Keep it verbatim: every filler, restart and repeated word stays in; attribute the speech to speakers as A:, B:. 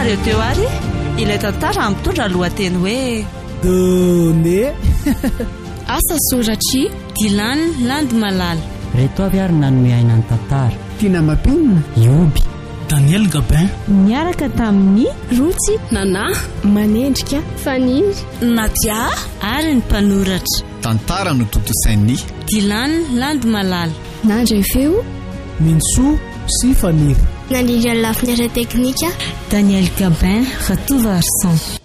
A: nareo teo ary ilay tantara mitondra lohateny hoe
B: done
C: asa soratry Dilany Landimalala.
D: Reto avy ary nanome aina ny tantara.
B: Tina Mapinina,
D: Ioby,
E: Daniel Gabin,
C: miaraka tamin'ny
F: Rotsy,
C: Nana,
F: Manendrika, Faniry,
A: Nadia
C: ary ny mpanoratra.
G: Tantara no tontosain'ny
C: Dilany Landimalala.
F: Nandre feo
B: Minso sy Faniry.
F: Nandrindra ny lafiny asa teknika
C: Daniel Gabin, Ratova Arsan.